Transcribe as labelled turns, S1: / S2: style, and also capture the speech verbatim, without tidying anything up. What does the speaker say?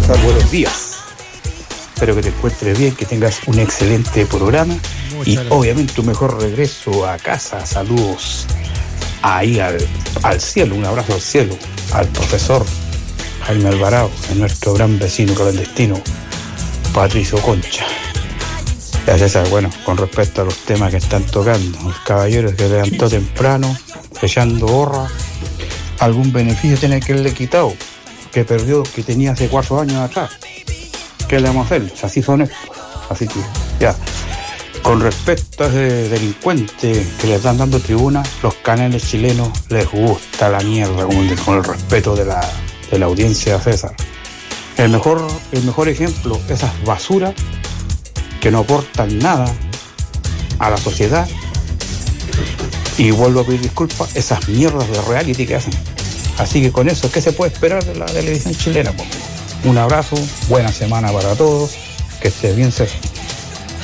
S1: César, buenos días. Espero que te encuentres bien, que tengas un excelente programa. Muchas y gracias. Obviamente un mejor regreso a casa. Saludos ahí al, al cielo, un abrazo al cielo, al profesor Jaime Alvarado, a nuestro gran vecino clandestino Patricio Concha. Ya César, bueno, con respecto a los temas que están tocando, el caballero se levantó temprano, echando borra, algún beneficio tiene que haberle quitado, que perdió, que tenía hace cuatro años atrás. ¿Qué le vamos a hacer? Así son estos. Así que, ya. Con respecto a ese delincuente que le están dando tribuna, los canales chilenos les gusta la mierda, con el, con el respeto de la, de la audiencia, César. El mejor, el mejor ejemplo, esas basuras que no aportan nada a la sociedad. Y vuelvo a pedir disculpas, esas mierdas de reality que hacen. Así que con eso, ¿qué se puede esperar de la televisión chilena? Un abrazo, buena semana para todos, que estés bien, César.